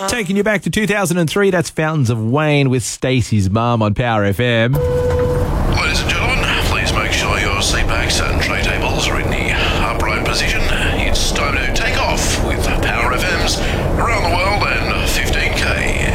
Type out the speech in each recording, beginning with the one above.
Taking you back to 2003, that's Fountains of Wayne with Stacey's mum on Power FM. Ladies and gentlemen, please make sure your seat backs and tray tables are in the upright position. It's time to take off with Power FM's Around the World and 15K.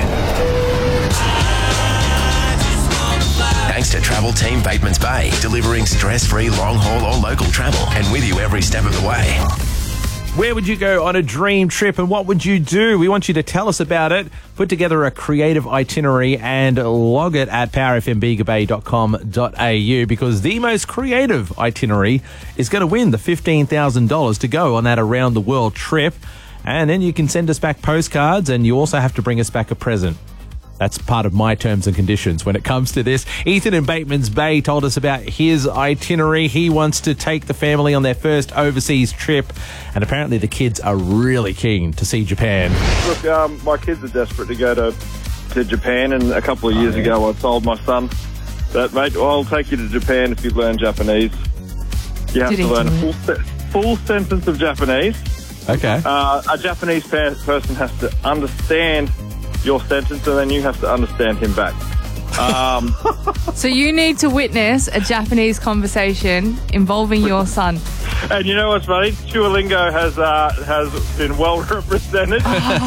Thanks to Travel Team Batemans Bay, delivering stress-free long-haul or local travel and with you every step of the way. Where would you go on a dream trip and what would you do? We want you to tell us about it. Put together a creative itinerary and log it at powerfmbegabay.com.au because the most creative itinerary is going to win the $15,000 to go on that around the world trip. And then you can send us back postcards and you also have to bring us back a present. That's part of my terms and conditions when it comes to this. Ethan in Batemans Bay told us about his itinerary. He wants to take the family on their first overseas trip, and apparently the kids are really keen to see Japan. Look, my kids are desperate to go to Japan, and a couple of years ago I told my son that, mate, I'll take you to Japan if you learn Japanese. You have to learn a full sentence of Japanese. Okay. A Japanese person has to understand your sentence, and then you have to understand him back. So you need to witness a Japanese conversation involving your son. And you know what's funny? Duolingo has been well represented.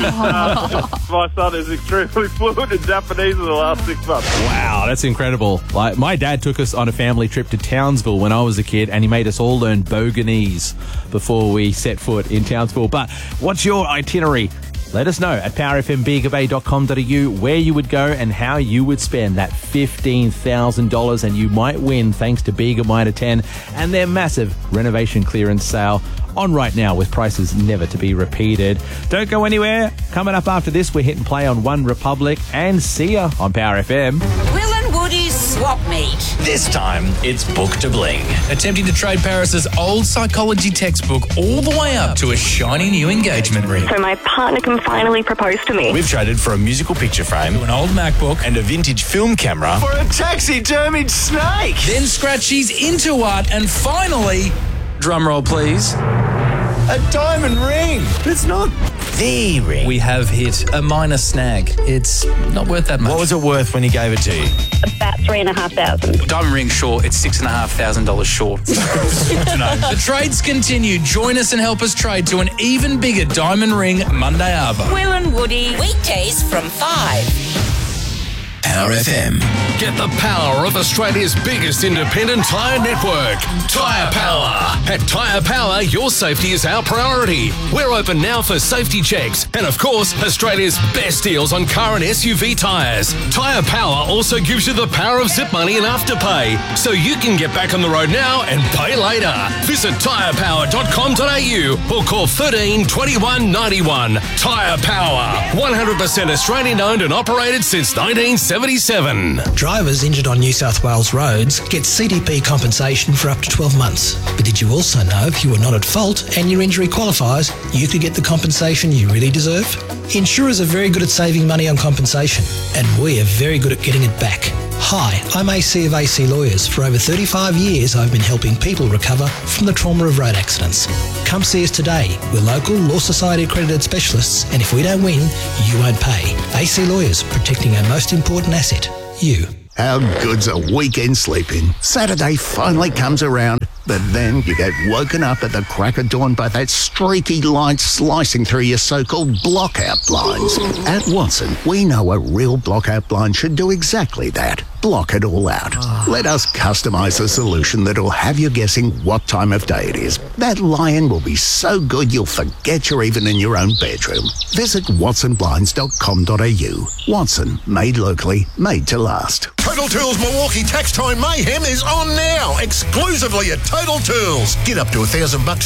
My son is extremely fluent in Japanese in the last 6 months. Wow, that's incredible. Like, my dad took us on a family trip to Townsville when I was a kid, and he made us all learn Boganese before we set foot in Townsville. But what's your itinerary? Let us know at powerfmbegabay.com.au where you would go and how you would spend that $15,000, and you might win thanks to Bega Mitre 10 and their massive renovation clearance sale on right now with prices never to be repeated. Don't go anywhere. Coming up after this, we're hitting play on One Republic and Sia on Power FM. Will and Woody's Swap Meet. This time, it's Book to Bling. Attempting to trade Paris's old psychology textbook all the way up to a shiny new engagement ring. So my partner can finally propose to me. We've traded for a musical picture frame, an old MacBook, and a vintage film camera. For a taxidermied snake! Then Scratchy's into art, and finally, drumroll please, A diamond ring! It's not the ring. we have hit a minor snag. It's not worth that much. What was it worth when he gave it to you? About $3,500. Diamond ring short, it's $6,500 short. The trades continue. Join us and help us trade to an even bigger diamond ring Monday Arvo. Will and Woody. Weekdays from 5. Power FM. Get the power of Australia's biggest independent tyre network, Tyre Power. At Tyre Power, your safety is our priority. We're open now for safety checks and, of course, Australia's best deals on car and SUV tyres. Tyre Power also gives you the power of zip money and afterpay, so you can get back on the road now and pay later. Visit tyrepower.com.au or call 13 21 91. Tyre Power, 100% Australian owned and operated since 1977. Drivers injured on New South Wales roads get CDP compensation for up to 12 months. But did you also know if you were not at fault and your injury qualifies, you could get the compensation you really deserve? Insurers are very good at saving money on compensation, and we are very good at getting it back. Hi, I'm AC of AC Lawyers. For over 35 years, I've been helping people recover from the trauma of road accidents. Come see us today. We're local, Law Society accredited specialists, and if we don't win, you won't pay. AC Lawyers, protecting our most important asset, you. How good's a weekend sleeping? Saturday finally comes around, but then you get woken up at the crack of dawn by that streaky light slicing through your so-called blockout blinds. At Watson, we know a real blockout blind should do exactly that. Block it all out. Let us customise a solution that'll have you guessing what time of day it is. That lion will be so good you'll forget you're even in your own bedroom. Visit watsonblinds.com.au. Watson, made locally, made to last. Total Tools Milwaukee Tax Time Mayhem is on now, exclusively at Total Tools. Get up to $1,000